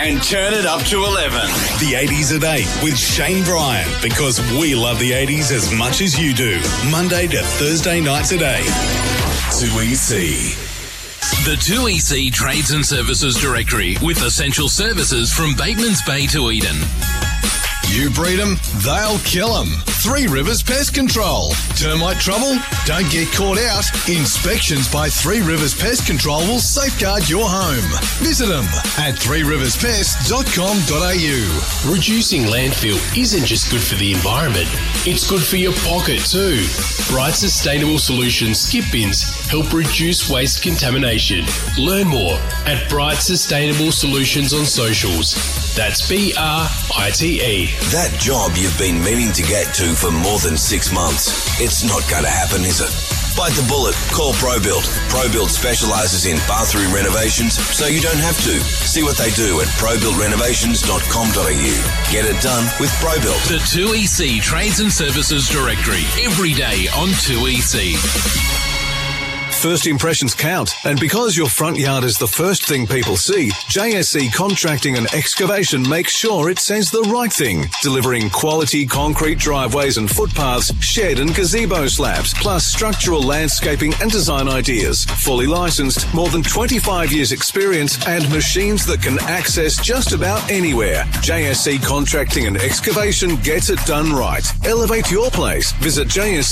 and turn it up to 11. The 80s at 8 with Shane Bryan, because we love the 80s as much as you do. Monday to Thursday nights at 8. 2EC. The 2EC Trades and Services Directory with essential services from Bateman's Bay to Eden. You breed them, they'll kill them. Three Rivers Pest Control. Termite trouble? Don't get caught out. Inspections by Three Rivers Pest Control will safeguard your home. Visit them at threeriverspest.com.au. Reducing landfill isn't just good for the environment, it's good for your pocket too. Bright Sustainable Solutions skip bins help reduce waste contamination. Learn more at Bright Sustainable Solutions on socials. That's BRITE. That job you've been meaning to get to for more than 6 months. It's not going to happen, is it? Bite the bullet. Call ProBuild. ProBuild specialises in bathroom renovations, so you don't have to. See what they do at probuildrenovations.com.au. Get it done with ProBuild. The 2EC Trades and Services Directory. Every day on 2EC. First impressions count, and because your front yard is the first thing people see, JSC Contracting and Excavation makes sure it says the right thing, delivering quality concrete driveways and footpaths, shed and gazebo slabs, plus structural landscaping and design ideas. Fully licensed, more than 25 years experience, and machines that can access just about anywhere. JSC Contracting and Excavation gets it done right. Elevate your place. Visit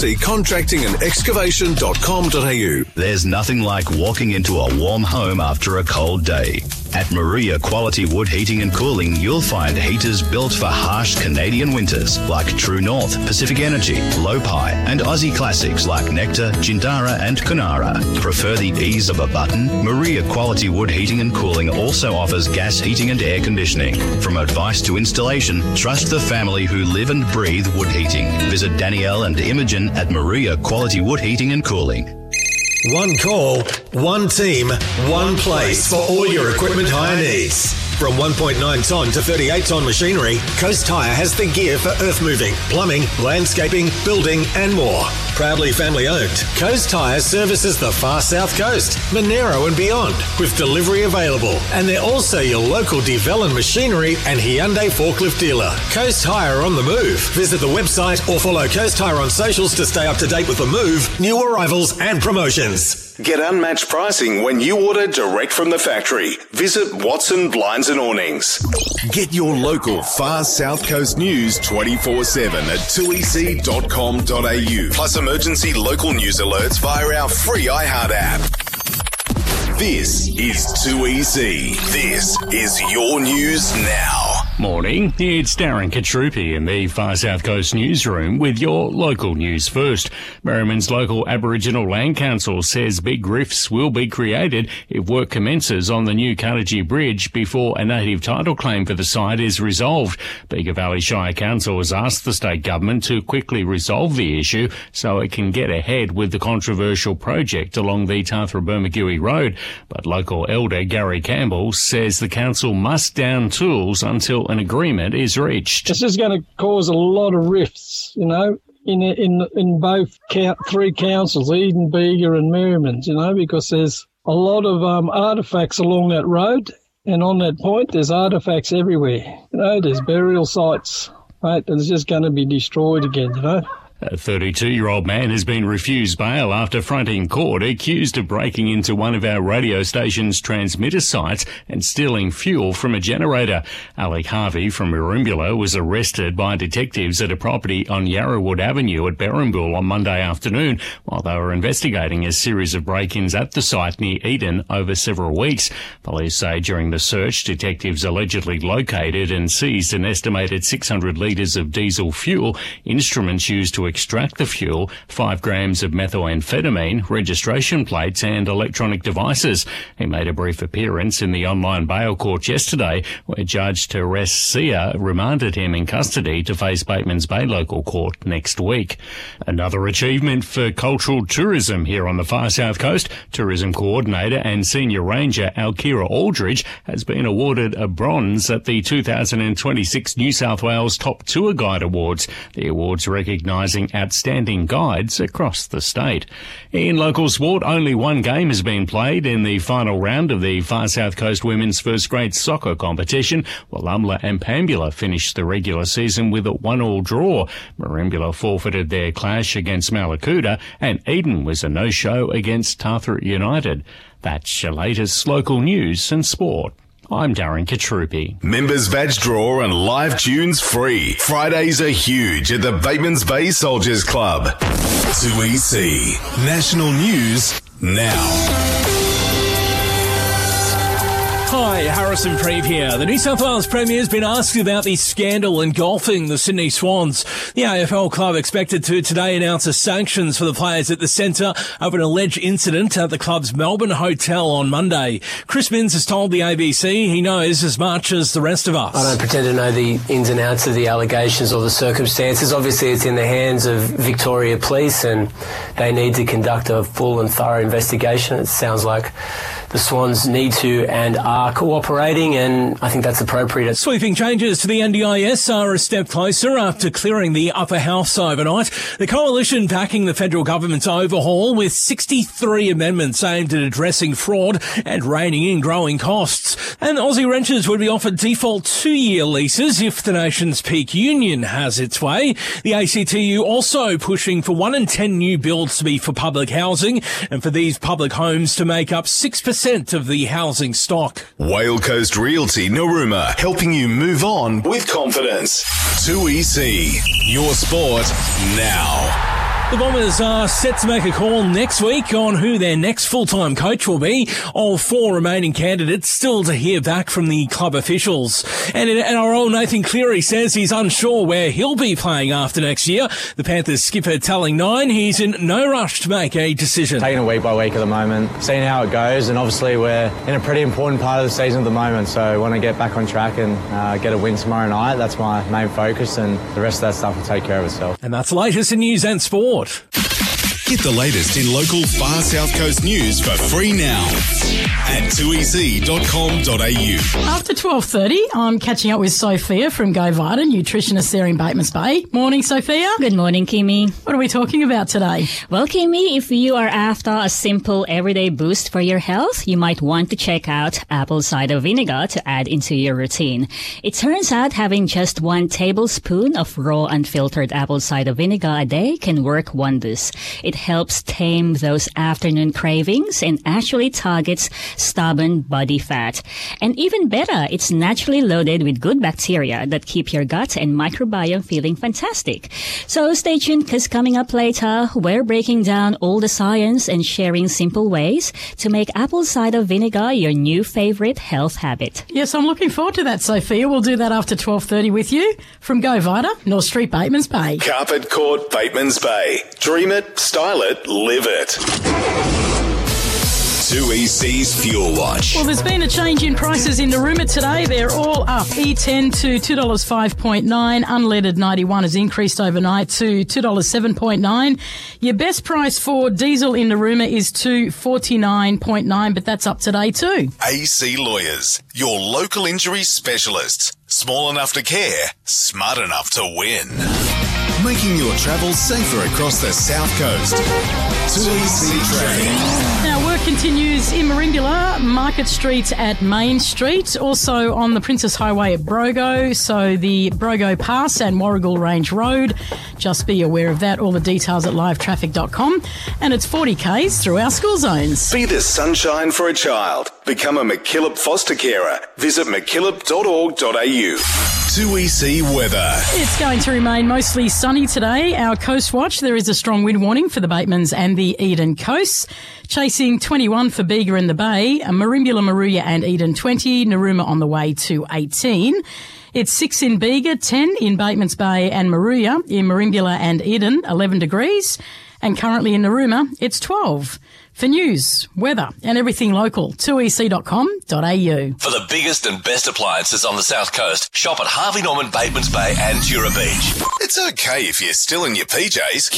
jsccontractingandexcavation.com.au. There's nothing like walking into a warm home after a cold day. At Maria Quality Wood Heating and Cooling, you'll find heaters built for harsh Canadian winters like True North, Pacific Energy, Lopi, and Aussie classics like Nectar, Jindara, and Kunara. Prefer the ease of a button? Maria Quality Wood Heating and Cooling also offers gas heating and air conditioning. From advice to installation, trust the family who live and breathe wood heating. Visit Danielle and Imogen at Maria Quality Wood Heating and Cooling. One call, one team, one place for all your equipment hire needs. From 1.9 tonne to 38 tonne machinery, Coast Hire has the gear for earth moving, plumbing, landscaping, building and more. Proudly family owned, Coast Hire services the far south coast, Monero and beyond, with delivery available. And they're also your local Devellin machinery and Hyundai forklift dealer. Coast Hire on the move. Visit the website or follow Coast Hire on socials to stay up to date with the move, new arrivals and promotions. Get unmatched pricing when you order direct from the factory. Visit Watson Blinds and Awnings. Get your local far south coast news 24/7 at 2ec.com.au. Plus emergency local news alerts via our free iHeart app. This is 2EC. This is your news now. Morning, it's Darren Katrupi in the Far South Coast newsroom with your local news first. Merriman's local Aboriginal Land Council says big rifts will be created if work commences on the new Cuttagee Bridge before a native title claim for the site is resolved. Bega Valley Shire Council has asked the state government to quickly resolve the issue so it can get ahead with the controversial project along the Tathra-Bermagui Road. But local elder Gary Campbell says the council must down tools until an agreement is reached. This is going to cause a lot of rifts, you know, in both three councils, Eden, Bega and Merriman's, you know, because there's a lot of artefacts along that road, and on that point there's artefacts everywhere. You know, there's burial sites, right, and it's just going to be destroyed again, you know. A 32-year-old man has been refused bail after fronting court accused of breaking into one of our radio station's transmitter sites and stealing fuel from a generator. Alec Harvey from Merimbula was arrested by detectives at a property on Yarrawood Avenue at Berrimbool on Monday afternoon while they were investigating a series of break-ins at the site near Eden over several weeks. Police say during the search, detectives allegedly located and seized an estimated 600 litres of diesel fuel, instruments used to extract the fuel, 5 grams of methamphetamine, registration plates and electronic devices. He made a brief appearance in the online bail court yesterday where Judge Teres Sia remanded him in custody to face Bateman's Bay Local Court next week. Another achievement for cultural tourism here on the far south coast. Tourism Coordinator and Senior Ranger Alkira Aldridge has been awarded a bronze at the 2026 New South Wales Top Tour Guide Awards. The awards recognising recognising outstanding guides across the state. In local sport, only one game has been played in the final round of the Far South Coast Women's First Grade Soccer competition. Wallumbilla and Pambula finished the regular season with a 1-1 draw. Merimbula forfeited their clash against Mallacoota, and Eden was a no-show against Tarthra United. That's your latest local news and sport. I'm Darren Katrupi. Members badge draw and live tunes free. Fridays are huge at the Batemans Bay Soldiers Club. 2EC. National News now. Hi, Harrison Preeve here. The New South Wales Premier has been asked about the scandal engulfing the Sydney Swans. The AFL club expected to today announce sanctions for the players at the centre of an alleged incident at the club's Melbourne hotel on Monday. Chris Minns has told the ABC he knows as much as the rest of us. I don't pretend to know the ins and outs of the allegations or the circumstances. Obviously, it's in the hands of Victoria Police and they need to conduct a full and thorough investigation. It sounds like the Swans need to and are cooperating, and I think that's appropriate. Sweeping changes to the NDIS are a step closer after clearing the upper house overnight. The coalition backing the federal government's overhaul with 63 amendments aimed at addressing fraud and reining in growing costs. And Aussie renters would be offered default 2-year leases if the nation's peak union has its way. The ACTU also pushing for 1 in 10 new builds to be for public housing and for these public homes to make up 6% of the housing stock. Whale Coast Realty Narooma, helping you move on with confidence. 2EC. Your sport now. The Bombers are set to make a call next week on who their next full-time coach will be. All 4 remaining candidates still to hear back from the club officials. And NRL Nathan Cleary says he's unsure where he'll be playing after next year. The Panthers skipper telling Nine he's in no rush to make a decision. Taking it week by week at the moment, seeing how it goes, and obviously we're in a pretty important part of the season at the moment, so I want to get back on track and get a win tomorrow night. That's my main focus, and the rest of that stuff will take care of itself. And that's the latest in news and sport. Get the latest in local Far South Coast news for free now at 2ec.com.au. After 12:30, I'm catching up with Sophia from Go Vita, nutritionist there in Batemans Bay. Morning, Sophia. Good morning, Kimmy. What are we talking about today? Well, Kimmy, if you are after a simple everyday boost for your health, you might want to check out apple cider vinegar to add into your routine. It turns out having just 1 tablespoon of raw unfiltered apple cider vinegar a day can work wonders. It helps tame those afternoon cravings and actually targets stubborn body fat. And even better, it's naturally loaded with good bacteria that keep your gut and microbiome feeling fantastic. So stay tuned, because coming up later, we're breaking down all the science and sharing simple ways to make apple cider vinegar your new favorite health habit. Yes, I'm looking forward to that, Sophia. We'll do that after 12:30 with you from Go Vita, North Street, Batemans Bay. Carpet Court, Batemans Bay. Dream it, style it, live it. 2EC's Fuel Watch. Well, there's been a change in prices in Narooma today. They're all up. E10 to $2.05.9. Unleaded 91 has increased overnight to $2.07.9. Your best price for diesel in Narooma is $2.49.9, but that's up today too. AC Lawyers, your local injury specialists. Small enough to care, smart enough to win. Making your travel safer across the South Coast. 2EC Traffic. Now, work continues in Merimbula, Market Street at Main Street, also on the Princess Highway at Brogo, so the Brogo Pass and Warrigal Range Road. Just be aware of that. All the details at livetraffic.com. And it's 40 Ks through our school zones. Be the sunshine for a child. Become a MacKillop foster carer. Visit mackillop.org.au. 2EC weather. It's going to remain mostly sunny today. Our Coast Watch, there is a strong wind warning for the Batemans and the Eden coasts. Chasing 21 for Bega and the Bay, Merimbula, Moruya and Eden 20, Narooma on the way to 18. It's 6 in Bega, 10 in Batemans Bay and Moruya, in Merimbula and Eden, 11 degrees. And currently in Narooma, it's 12. For news, weather and everything local, 2ec.com.au. For the biggest and best appliances on the South Coast, shop at Harvey Norman, Batemans Bay and Tura Beach. It's okay if you're still in your PJs.